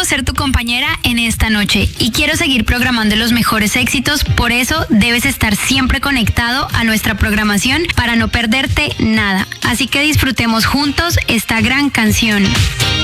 ser tu compañera en esta noche y quiero seguir programando los mejores éxitos, por eso debes estar siempre conectado a nuestra programación para no perderte nada. Así que disfrutemos juntos esta gran canción.